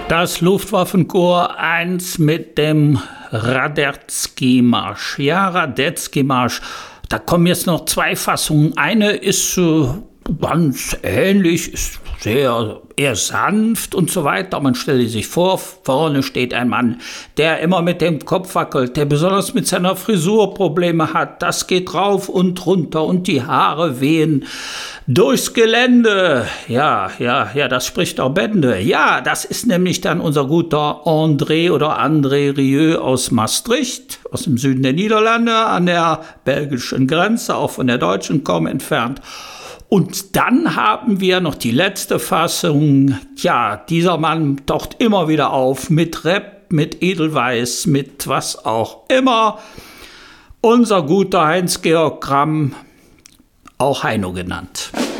Das Luftwaffenkorps 1 mit dem Radetzky-Marsch. Ja, Radetzky-Marsch. Da kommen jetzt noch zwei Fassungen. Eine ist ganz ähnlich, ist sehr eher sanft und so weiter. Man stelle sich vor, vorne steht ein Mann, der immer mit dem Kopf wackelt, der besonders mit seiner Frisur Probleme hat. Das geht rauf und runter und die Haare wehen durchs Gelände. Ja, das spricht auch Bände. Ja, das ist nämlich dann unser guter André Rieu aus Maastricht, aus dem Süden der Niederlande, an der belgischen Grenze, auch von der deutschen kaum entfernt. Und dann haben wir noch die letzte Fassung. Ja, dieser Mann taucht immer wieder auf mit Rap, mit Edelweiß, mit was auch immer. Unser guter Heinz-Georg Gramm, auch Heino genannt.